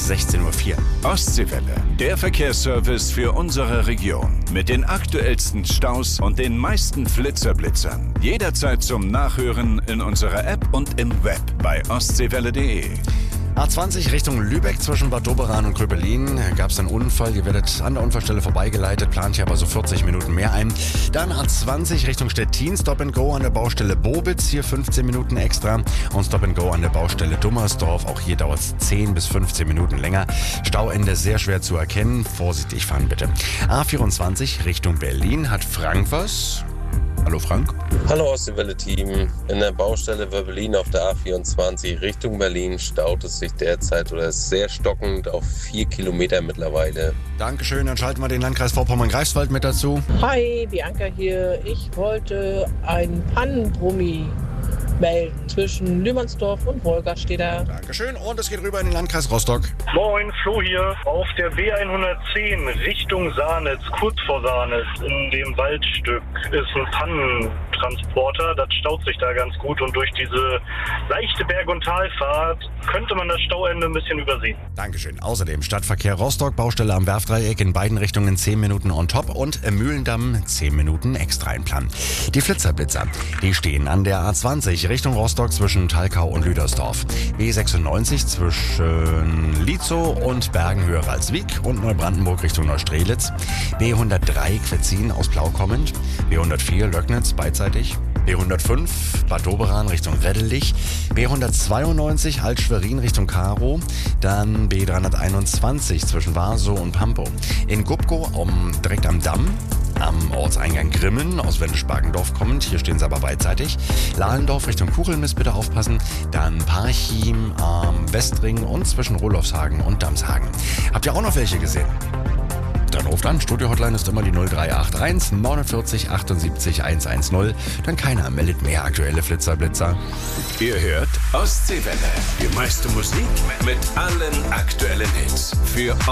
16:04 Uhr. Ostseewelle, der Verkehrsservice für unsere Region. Mit den aktuellsten Staus und den meisten Flitzerblitzern. Jederzeit zum Nachhören in unserer App und im Web bei ostseewelle.de. A20 Richtung Lübeck zwischen Bad Doberan und Gröbelin gab es einen Unfall. Ihr werdet an der Unfallstelle vorbeigeleitet, plant hier aber so 40 Minuten mehr ein. Dann A20 Richtung Stettin, Stop and Go an der Baustelle Bobitz, hier 15 Minuten extra. Und Stop and Go an der Baustelle Dummersdorf, auch hier dauert es 10 bis 15 Minuten länger. Stauende sehr schwer zu erkennen, vorsichtig fahren bitte. A24 Richtung Berlin, hat Frank was? Hallo Frank. Hallo Ostseewelle-Team. In der Baustelle Wöbbelin auf der A24 Richtung Berlin staut es sich derzeit oder ist sehr stockend auf 4 Kilometer mittlerweile. Dankeschön, dann schalten wir den Landkreis Vorpommern-Greifswald mit dazu. Hi, Bianca hier. Ich wollte einen Pannenbrummi melden zwischen Lühmannsdorf und Wolgastedt. Dankeschön, und es geht rüber in den Landkreis Rostock. Moin, Flo hier. Auf der B110 Richtung Sahnitz, kurz vor Sahnitz, in dem Waldstück, ist ein Pannentransporter. Das staut sich da ganz gut und durch diese leichte Berg- und Talfahrt könnte man das Stauende ein bisschen übersehen. Dankeschön. Außerdem Stadtverkehr Rostock, Baustelle am Werfdreieck in beiden Richtungen 10 Minuten on top und im Mühlendamm 10 Minuten extra einplanen. Die Flitzerblitzer, die stehen an der A20 Richtung Rostock zwischen Thalkau und Lüdersdorf. B96 zwischen Lietzow und Bergen-Höhe-Ralswiek und Neubrandenburg Richtung Neustrelitz. B103 Quetzin aus Blau kommend. B104 Löcknitz beidseitig. B105 Bad Doberan Richtung Reddelich, B192 Alt-Schwerin Richtung Karow, dann B321 zwischen Warsow und Pampow. In Gubkow direkt am Damm, am Ortseingang Grimmen aus Wendisch-Bargendorf kommend, hier stehen sie aber beidseitig. Lahlendorf Richtung Kuchelmiss bitte aufpassen, dann Parchim am Westring und zwischen Rolofshagen und Damshagen. Habt ihr auch noch welche gesehen? Dann ruft an, Studio-Hotline ist immer die 0381 49 78 110. Dann keiner meldet mehr aktuelle Flitzerblitzer. Ihr hört Ostseewelle, die meiste Musik mit allen aktuellen Hits. Für